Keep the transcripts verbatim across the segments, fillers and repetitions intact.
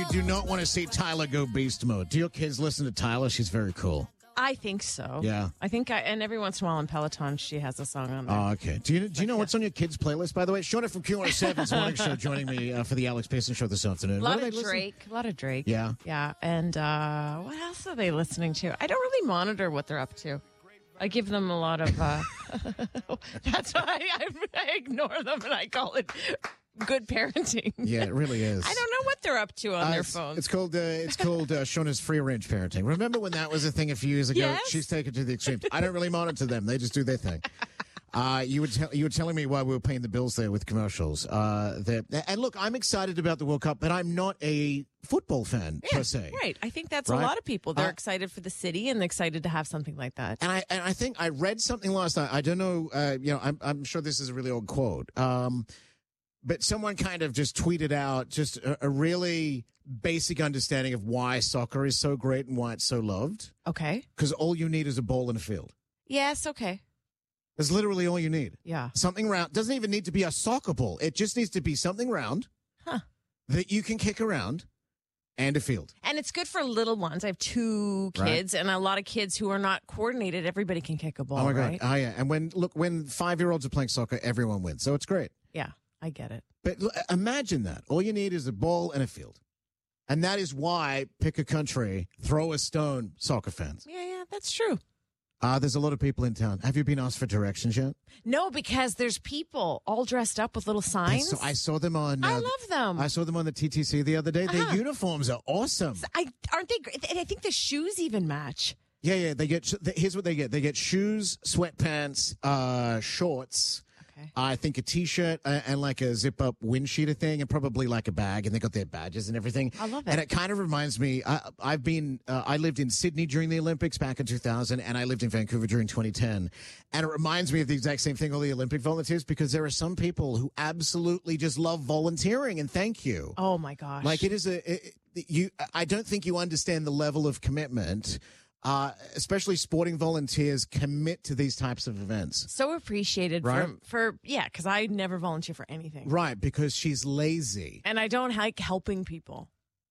do not want to see Tyler go beast mode. Do your kids listen to Tyler? She's very cool. I think so. Yeah. I think, I, and every once in a while on Peloton, she has a song on there. Oh, okay. Do you do you know what's on your kids' playlist, by the way? Shona from Q one oh seven's Morning Show joining me uh, for the Alex Pearson Show this afternoon. A lot What of do they listen- Drake. A lot of Drake. Yeah. Yeah. And uh, what else are they listening to? I don't really monitor what they're up to. I give them a lot of. Uh, that's why I, I ignore them and I call it good parenting. Yeah, it really is. I don't know what they're up to on Uh, their it's, phones. It's called uh, it's called uh, Shona's free range parenting. Remember when that was a thing a few years ago? Yes. She's taken it to the extreme. I don't really monitor them; they just do their thing. Uh, you were te- you were telling me while we were paying the bills there with commercials. Uh, that and look, I'm excited about the World Cup, but I'm not a football fan Yeah, per se. right. I think that's Right? a lot of people. They're Uh, excited for the city and excited to have something like that. And I and I think I read something last night. I don't know. Uh, you know, I'm I'm sure this is a really old quote. Um, but someone kind of just tweeted out just a, a really basic understanding of why soccer is so great and why it's so loved. Okay. Because all you need is a ball and a field. Yes. Okay. That's literally all you need. Yeah. Something round. Doesn't even need to be a soccer ball. It just needs to be something round Huh. that you can kick around and a field. And it's good for little ones. I have two Right. kids and a lot of kids who are not coordinated. Everybody can kick a ball. Oh my right? God. Oh yeah. And when, look, when five year olds are playing soccer, everyone wins. So it's great. Yeah. I get it. But l- imagine that. All you need is a ball and a field. And that is why pick a country, throw a stone, soccer fans. Yeah. Yeah. That's true. Uh, there's a lot of people in town. Have you been asked for directions yet? No, because there's people all dressed up with little I signs. saw, I saw them on. I uh, love them. I saw them on the T T C the other day. Their Uh-huh. uniforms are awesome. I aren't they great? And I think the shoes even match. Yeah, yeah. They get. Here's what they get. They get shoes, sweatpants, uh, shorts. Okay. I think a T-shirt uh, and like a zip-up wind sheeter thing, and probably like a bag, and they got their badges and everything. I love it. And it kind of reminds me. I, I've been. Uh, I lived in Sydney during the Olympics back in two thousand, and I lived in Vancouver during twenty ten. And it reminds me of the exact same thing. All the Olympic volunteers, because there are some people who absolutely just love volunteering, and thank you. Oh my gosh. Like it is a it, you. I don't think you understand the level of commitment. Uh, especially sporting volunteers commit to these types of events. so appreciated Right? for for yeah, because I never volunteer for anything. Right, because she's lazy. And I don't like helping people.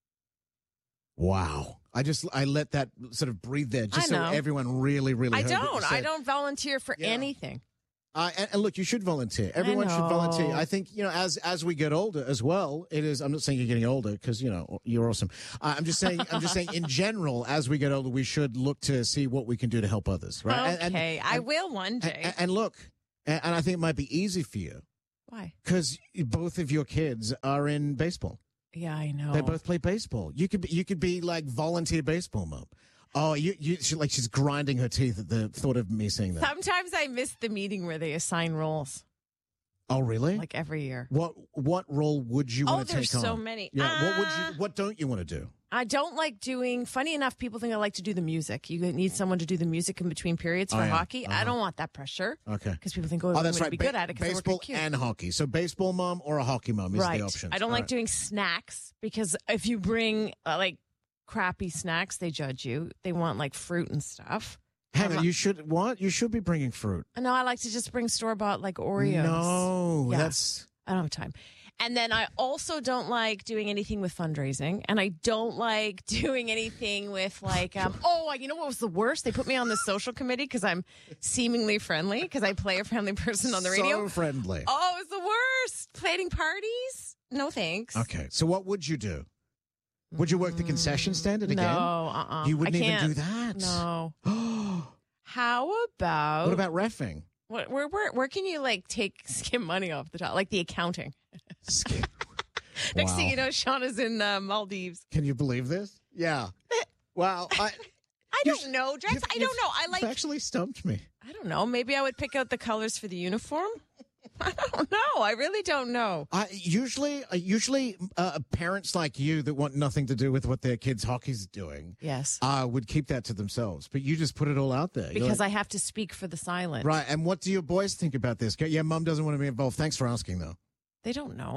Wow. I just, I let that sort of breathe there just I so know. everyone really, really I heard what you don't. I said. don't volunteer for Yeah. anything. Uh, and, and look, you should volunteer. Everyone should know. volunteer. I think, you know, as as we get older as well, it is, I'm not saying you're getting older because, you know, you're awesome. Uh, I'm just saying, I'm just saying in general, as we get older, we should look to see what we can do to help others, right? And- Okay, and, I and, will one and, day. and look, and, and I think it might be easy for you Why? because both of your kids are in baseball. Yeah, I know. They both play baseball. You could be, you could be like volunteer baseball mom. Oh, you, you, she, like she's grinding her teeth at the thought of me saying that. Sometimes I miss the meeting where they assign roles, Oh, really? like every year. What what role would you Oh, want to take there's on? so many. Yeah. what would Uh, you? What don't you want to do? I don't like doing. Funny enough, people think I like to do the music. You need someone to do the music in between periods for Oh, yeah. hockey. I Uh-huh. don't want that pressure Okay. because people think, oh, Oh, I'm that's going right. to be Ba- good at it because I baseball work cute. and hockey. So baseball mom or a hockey mom is right. the option. I don't All like right. doing snacks because if you bring uh, like crappy snacks, they judge you. They want like fruit and stuff. Hang I'm on, you should what? You should be bringing fruit. No, I like to just bring store bought like Oreos. No, Yeah. that's I don't have time. And then I also don't like doing anything with fundraising, and I don't like doing anything with like, um, oh, you know what was the worst? They put me on the social committee because I'm seemingly friendly because I play a friendly person on the radio. so friendly. Oh, it was the worst. Planning parties? No thanks. Okay, so what would you do? Would you work the concession stand at a No, game? uh-uh. You wouldn't I even can't. do that. No. what How about about reffing? what, where, where, where can you like take skim money off the top? Like the accounting. Skip. Next Wow. thing you know, Shauna's in uh, Maldives. Can you believe this? Yeah. Wow. I, I You don't sh- know, Drex. you've- I don't you've- know. I you've like. actually stumped me. I don't know. Maybe I would pick out the colors for the uniform. I don't know. I really don't know. I usually, uh, usually, uh, parents like you that want nothing to do with what their kids' hockey's doing, Yes, uh, would keep that to themselves. But you just put it all out there. You're because like, I have to speak for the silent. right. And what do your boys think about this? Yeah, mom doesn't want to be involved. Thanks for asking, though. They don't know.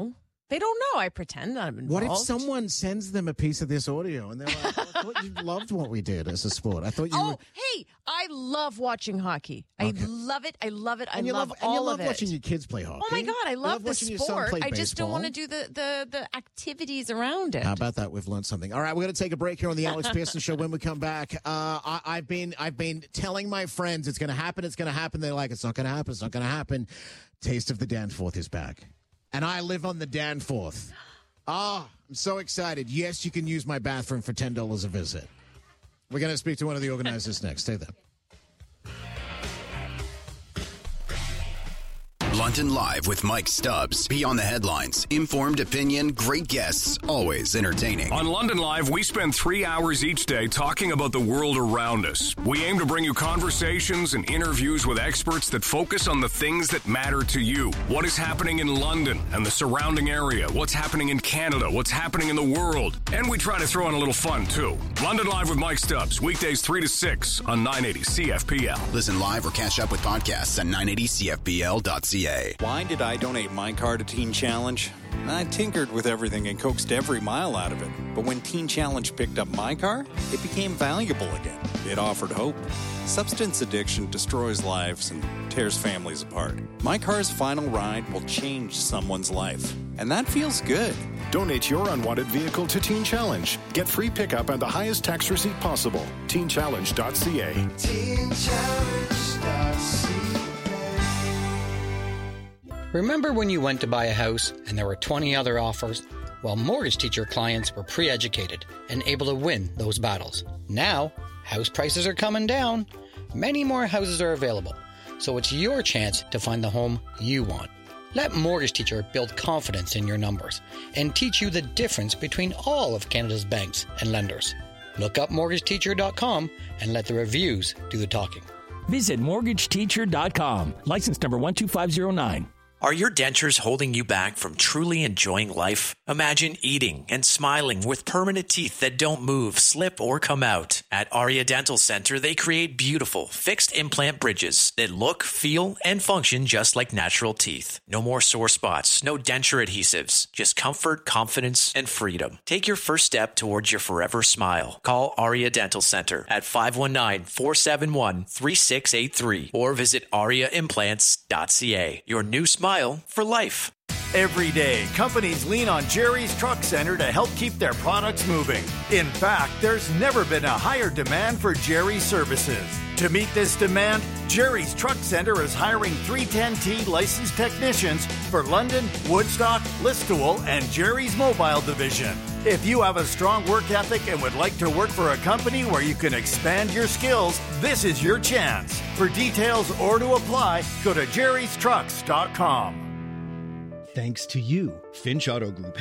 They don't know. I pretend I'm involved. What if someone sends them a piece of this audio and they're like, oh, I thought you loved what we did as a sport. I thought you Oh, were... hey, I love watching hockey. Okay. I love it. I love it. I And you love, love, all and you love of it. watching your kids play hockey. Oh my God, I You love the watching your son sport. play I just don't baseball. want to do the, the, the activities around it. How about that? We've learned something. All right, we're going to take a break here on the Alex Pearson Show. When we come back, uh, I, I've been I've been telling my friends it's going to happen. It's going to happen. They're like, it's not going to happen. It's not going to happen. Taste of the Danforth is back, and I live on the Danforth. Ah, oh, I'm so excited. Yes, you can use my bathroom for ten dollars a visit. We're going to speak to one of the organizers next. Stay there. London Live with Mike Stubbs. Beyond the headlines. Informed opinion, great guests, always entertaining. On London Live, we spend three hours each day talking about the world around us. We aim to bring you conversations and interviews with experts that focus on the things that matter to you. What is happening in London and the surrounding area? What's happening in Canada? What's happening in the world? And we try to throw in a little fun, too. London Live with Mike Stubbs. Weekdays three to six on nine eighty C F P L. Listen live or catch up with podcasts at nine eighty C F P L dot C A. Why did I donate my car to Teen Challenge? I tinkered with everything and coaxed every mile out of it. But when Teen Challenge picked up my car, it became valuable again. It offered hope. Substance addiction destroys lives and tears families apart. My car's final ride will change someone's life. And that feels good. Donate your unwanted vehicle to Teen Challenge. Get free pickup and the highest tax receipt possible. teen challenge dot C A. teen challenge dot C A. Remember when you went to buy a house and there were twenty other offers? Well, Mortgage Teacher clients were pre-educated and able to win those battles. Now, house prices are coming down. Many more houses are available, so it's your chance to find the home you want. Let Mortgage Teacher build confidence in your numbers and teach you the difference between all of Canada's banks and lenders. Look up mortgage teacher dot com and let the reviews do the talking. Visit mortgage teacher dot com. License number one two five zero nine. Are your dentures holding you back from truly enjoying life? Imagine eating and smiling with permanent teeth that don't move, slip, or come out. At Aria Dental Center, they create beautiful, fixed implant bridges that look, feel, and function just like natural teeth. No more sore spots, no denture adhesives, just comfort, confidence, and freedom. Take your first step towards your forever smile. Call Aria Dental Center at five one nine, four seven one, three six eight three or visit aria implants dot c a. Your new smile for life. Every day, companies lean on Jerry's Truck Center to help keep their products moving. In fact, there's never been a higher demand for Jerry's services. To meet this demand, Jerry's Truck Center is hiring three ten T licensed technicians for London, Woodstock, Listowel, and Jerry's Mobile Division. If you have a strong work ethic and would like to work for a company where you can expand your skills, this is your chance. For details or to apply, go to jerrys trucks dot com. Thanks to you, Finch Auto Group